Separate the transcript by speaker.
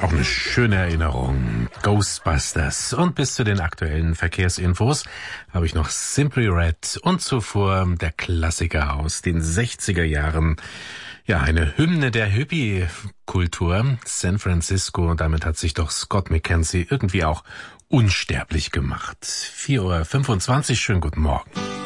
Speaker 1: Auch eine schöne Erinnerung. Ghostbusters. Und bis zu den aktuellen Verkehrsinfos habe ich noch Simply Red und zuvor der Klassiker aus den 60er Jahren. Ja, eine Hymne der Hippie-Kultur, San Francisco. Und damit hat sich doch Scott McKenzie irgendwie auch unsterblich gemacht. 4:25 Uhr, schönen guten Morgen.